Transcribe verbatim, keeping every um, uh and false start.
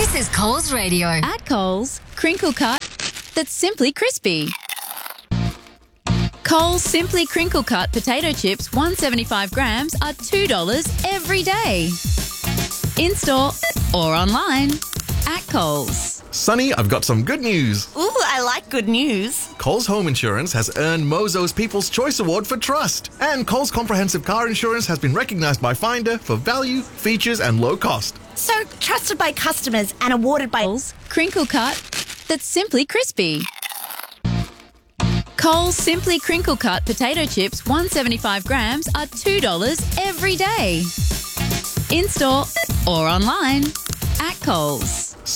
This is Coles Radio. At Coles, crinkle cut that's simply crispy. Coles Simply Crinkle Cut potato chips, one hundred seventy-five grams, are two dollars every day. In-store or online at Coles. Sonny, I've got some good news. Ooh, I like good news. Coles Home Insurance has earned Mozo's People's Choice Award for trust. And Coles Comprehensive Car Insurance has been recognised by Finder for value, features and low cost. So, trusted by customers and awarded by... Coles Crinkle Cut that's simply crispy. Coles Simply Crinkle Cut potato chips, one hundred seventy-five grams, are two dollars every day. In-store or online at Coles.